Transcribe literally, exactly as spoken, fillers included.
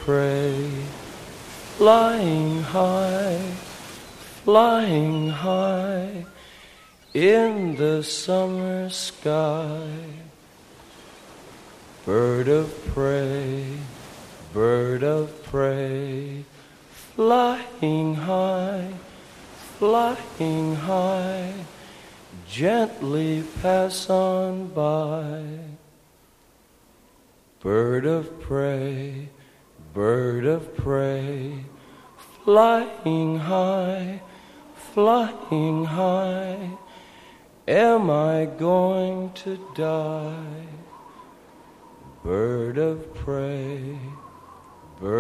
prey, flying high, flying high in the summer sky. Bird of prey, bird of prey, flying high, flying high, gently pass on by. Bird of prey, bird of prey, flying high, flying high, am I going to die? Bird of prey.